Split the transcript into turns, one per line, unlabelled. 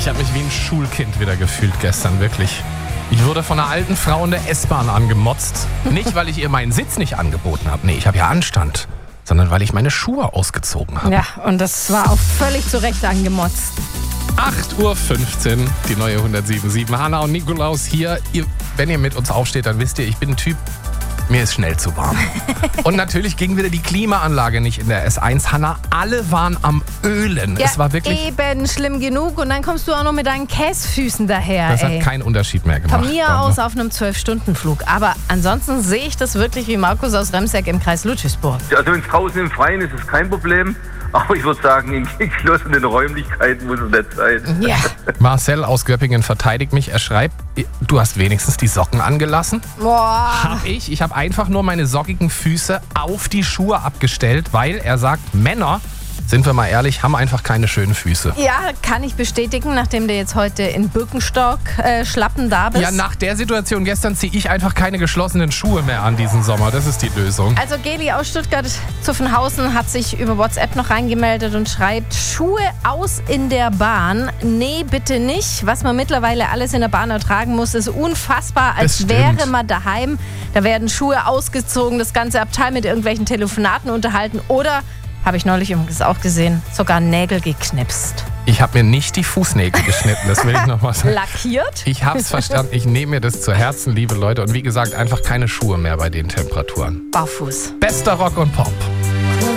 habe mich wie ein Schulkind wieder gefühlt gestern, wirklich. Ich wurde von einer alten Frau in der S-Bahn angemotzt. Nicht, weil ich ihr meinen Sitz nicht angeboten habe. Nee, ich habe ja Anstand. Sondern weil ich meine Schuhe ausgezogen habe.
Ja, und das war auch völlig zu Recht angemotzt.
8.15 Uhr, die neue 107.7. Hanna und Nikolaus hier. Wenn ihr mit uns aufsteht, dann wisst ihr, ich bin ein Typ, mir ist schnell zu warm. Und natürlich ging wieder die Klimaanlage nicht in der S1. Hanna, alle waren am Ölen.
Ja,
es war wirklich...
eben schlimm genug. Und dann kommst du auch noch mit deinen Käsfüßen daher.
Das hat keinen Unterschied mehr gemacht.
Von mir aus auf einem 12-Stunden-Flug. Aber ansonsten sehe ich das wirklich wie Markus aus Remseck im Kreis Ludwigsburg.
Also wenn es draußen im Freien ist, ist kein Problem. Aber ich würde sagen, in geschlossenen Räumlichkeiten muss es nicht sein.
Ja.
Marcel aus Göppingen verteidigt mich. Er schreibt, du hast wenigstens die Socken angelassen.
Boah.
Hab ich. Ich habe einfach nur meine sockigen Füße auf die Schuhe abgestellt, weil er sagt, Männer, sind wir mal ehrlich, haben einfach keine schönen Füße.
Ja, kann ich bestätigen, nachdem du jetzt heute in Birkenstock schlappen da bist.
Ja, nach der Situation gestern ziehe ich einfach keine geschlossenen Schuhe mehr an diesen Sommer. Das ist die Lösung.
Also Geli aus Stuttgart-Zuffenhausen hat sich über WhatsApp noch reingemeldet und schreibt, Schuhe aus in der Bahn? Nee, bitte nicht. Was man mittlerweile alles in der Bahn ertragen muss, ist unfassbar, als wäre man daheim. Da werden Schuhe ausgezogen, das ganze Abteil mit irgendwelchen Telefonaten unterhalten oder... Habe ich neulich übrigens auch gesehen, sogar Nägel geknipst.
Ich habe mir nicht die Fußnägel geschnitten, das will ich noch mal sagen.
Lackiert?
Ich habe es verstanden, ich nehme mir das zu Herzen, liebe Leute. Und wie gesagt, einfach keine Schuhe mehr bei den Temperaturen.
Barfuß.
Bester Rock und Pop.